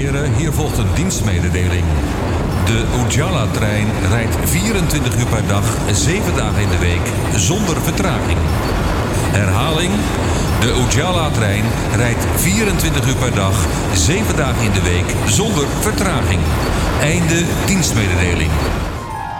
heren, hier volgt een dienstmededeling. De Ujala-trein rijdt 24 uur per dag, 7 dagen in de week, zonder vertraging. Herhaling, de Ujala-trein rijdt 24 uur per dag, 7 dagen in de week, zonder vertraging. Einde dienstmededeling.